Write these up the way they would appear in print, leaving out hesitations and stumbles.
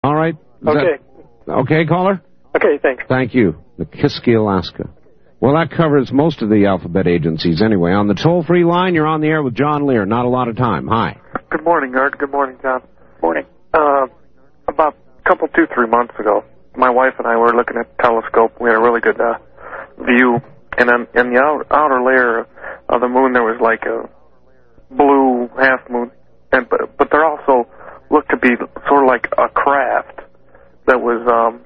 All right. Okay, caller? Okay, thanks. Thank you. Nikiski, Alaska. Well, that covers most of the alphabet agencies anyway. On the toll-free line, you're on the air with John Lear. Not a lot of time. Hi. Good morning, Art. Good morning, John. Morning. About 2-3 months ago, my wife and I were looking at the telescope. We had a really good view, and in the outer layer of the moon, there was like a blue half moon, but there also looked to be sort of like a craft that was.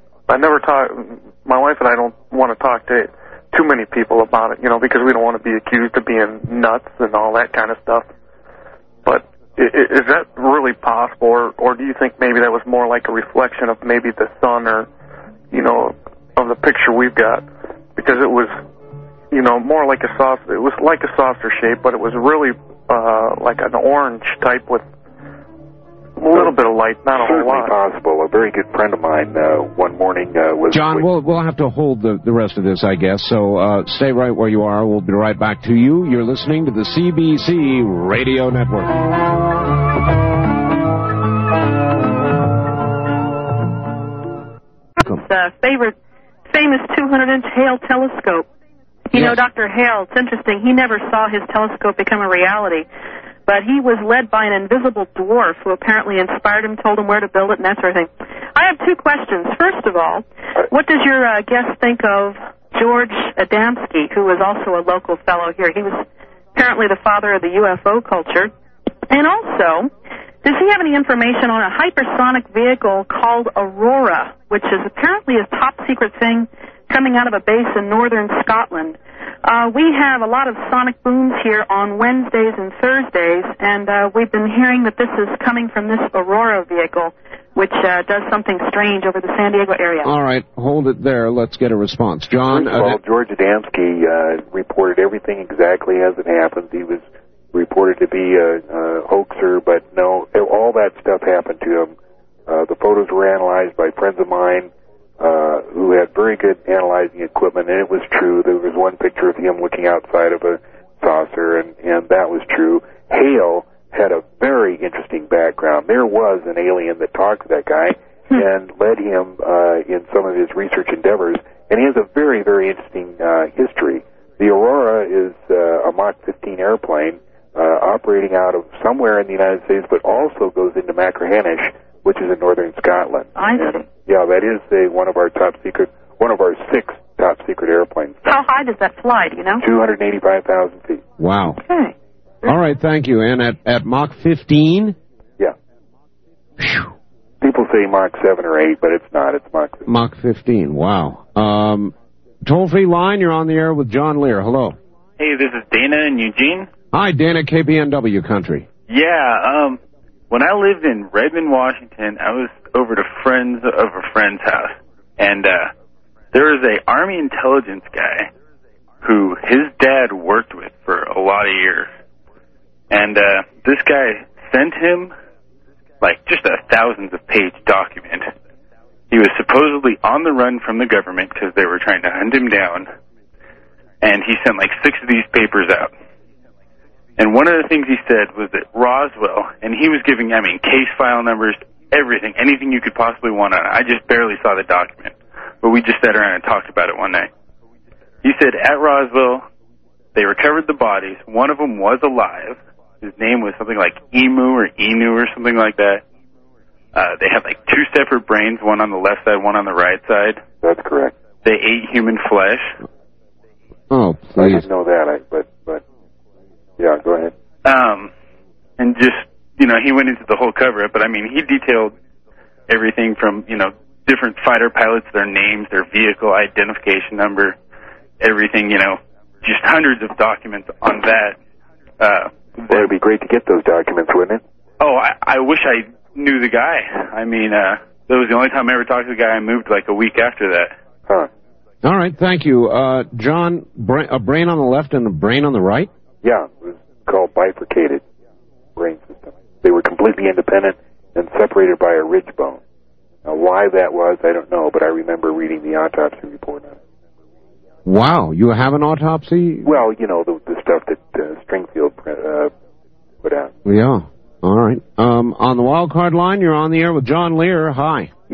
My wife and I don't want to talk to too many people about it, because we don't want to be accused of being nuts and all that kind of stuff. But is that really possible, or do you think maybe that was more like a reflection of maybe the sun, or of the picture we've got? Because it was, more like a saucer. It was like a saucer shape, but it was really like an orange type with a little bit of light, not a whole lot. Certainly possible. A very good friend of mine one morning was... John, we'll have to hold the rest of this, I guess, so stay right where you are. We'll be right back to you. You're listening to the CBC Radio Network. Favorite famous 200-inch Hale telescope. Dr. Hale, it's interesting, he never saw his telescope become a reality, but he was led by an invisible dwarf who apparently inspired him, told him where to build it, and that sort of thing. I have two questions. First of all, what does your guest think of George Adamski, who was also a local fellow here? He was apparently the father of the UFO culture. And also, does he have any information on a hypersonic vehicle called Aurora, which is apparently a top-secret thing coming out of a base in northern Scotland? We have a lot of sonic booms here on Wednesdays and Thursdays, and we've been hearing that this is coming from this Aurora vehicle, which does something strange over the San Diego area. All right, hold it there. Let's get a response. John? Well, George Adamski reported everything exactly as it happened. He was reported to be a hoaxer, but no, all that stuff happened to him. The photos were analyzed by friends of mine who had very good analyzing equipment, and it was true. There was one picture of him looking outside of a saucer, and that was true. Hale had a very interesting background. There was an alien that talked to that guy and led him in some of his research endeavors, and he has a very, very interesting history. The Aurora is a Mach 15 airplane operating out of somewhere in the United States, but also goes into Machrihanish, which is in northern Scotland. I see. And, yeah, that is one of our 6 top secret airplanes. How high does that fly, do you know? 285,000 feet. Wow. Okay. All right, thank you. And at Mach 15? Yeah. Whew. People say Mach 7 or 8, but it's not. It's Mach 15. Mach 15, wow. Toll-free line, you're on the air with John Lear. Hello. Hey, this is Dana in Eugene. Hi, Dana, KBNW country. Yeah, when I lived in Redmond, Washington, I was over to friends of a friend's house, and there was a Army intelligence guy who his dad worked with for a lot of years, and this guy sent him like just a thousands of page document. He was supposedly on the run from the government because they were trying to hunt him down, and he sent like 6 of these papers out. And one of the things he said was that Roswell, and he was giving, case file numbers, everything, anything you could possibly want on it. I just barely saw the document, but we just sat around and talked about it one night. He said at Roswell, they recovered the bodies. One of them was alive. His name was something like Emu or Inu or something like that. They had like 2 separate brains, one on the left side, one on the right side. That's correct. They ate human flesh. Oh, please. I didn't know that, but yeah, go ahead. And just, he went into the whole cover-up, but he detailed everything from, different fighter pilots, their names, their vehicle identification number, everything, just hundreds of documents on that. Well, it'd be great to get those documents, wouldn't it? Oh, I wish I knew the guy. That was the only time I ever talked to the guy. I moved like a week after that. Huh. All right, thank you. John, a brain on the left and a brain on the right? Yeah, it was called bifurcated brain system. They were completely independent and separated by a ridge bone. Now, why that was, I don't know, but I remember reading the autopsy report on it. Wow, you have an autopsy? Well, the stuff that Stringfield put out. Yeah, all right. On the wild card line, you're on the air with John Lear. Hi.